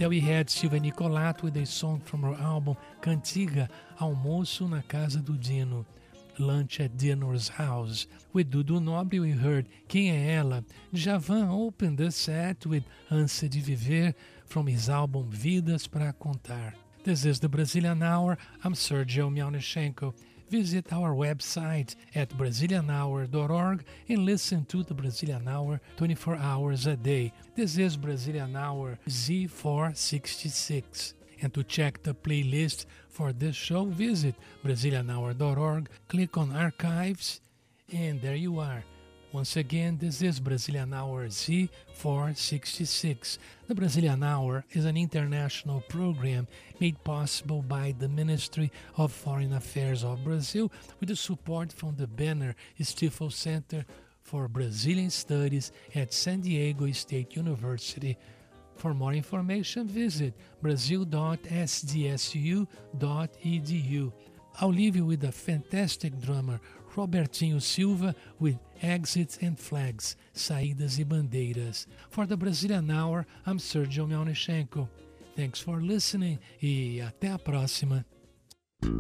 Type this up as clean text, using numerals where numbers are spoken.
There we had Silvia Nicolato with a song from her album Cantiga, Almoço na Casa do Dino, Lunch at Dino's House. With Dudu Nobre we heard Quem é Ela? Djavan opened the set with Ânsia de Viver from his album Vidas para Contar. This is the Brazilian Hour. I'm Sergio Mialnichenko. Visit our website at brazilianhour.org and listen to the Brazilian Hour 24 hours a day. This is Brazilian Hour Z466. And to check the playlist for this show, visit brazilianhour.org, click on Archives, and there you are. Once again, this is Brazilian Hour Z466. The Brazilian Hour is an international program made possible by the Ministry of Foreign Affairs of Brazil with the support from the Banner Stifel Center for Brazilian Studies at San Diego State University. For more information, visit brazil.sdsu.edu. I'll leave you with a fantastic drummer, Robertinho Silva, with Exits and Flags, Saídas e Bandeiras. For the Brazilian Hour, I'm Sergio Mialnichenko. Thanks for listening e até a próxima.